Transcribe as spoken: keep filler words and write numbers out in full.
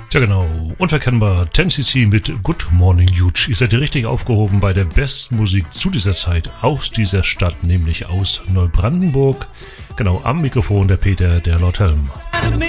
Ja genau, unverkennbar ten C C mit Good Morning Huge. Ihr seid richtig aufgehoben bei der besten Musik zu dieser Zeit aus dieser Stadt, nämlich aus Neubrandenburg. Genau, am Mikrofon der Peter, der Lord Helm.